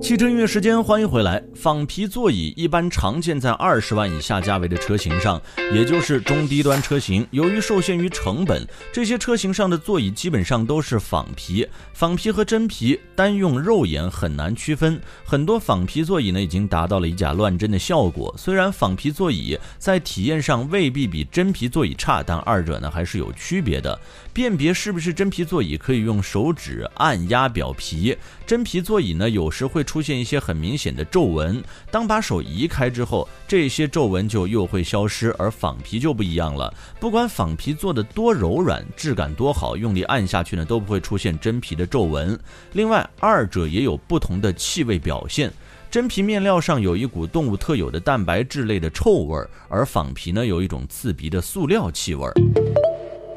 汽车音乐时间，欢迎回来。仿皮座椅一般常见在20万以下价位的车型上，也就是中低端车型。由于受限于成本，这些车型上的座椅基本上都是仿皮。仿皮和真皮单用肉眼很难区分，很多仿皮座椅呢已经达到了以假乱真的效果。虽然仿皮座椅在体验上未必比真皮座椅差，但二者呢还是有区别的。辨别是不是真皮座椅可以用手指按压表皮，真皮座椅呢有时会出现一些很明显的皱纹，当把手移开之后，这些皱纹就又会消失，而仿皮就不一样了。不管仿皮做的多柔软，质感多好，用力按下去呢都不会出现真皮的皱纹。另外，二者也有不同的气味表现。真皮面料上有一股动物特有的蛋白质类的臭味，而仿皮呢有一种刺鼻的塑料气味。